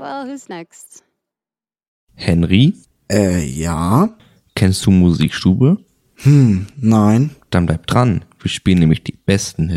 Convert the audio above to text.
Well, who's next? Henry? Ja? Kennst du Musikstube? Nein. Dann bleib dran. Wir spielen nämlich die besten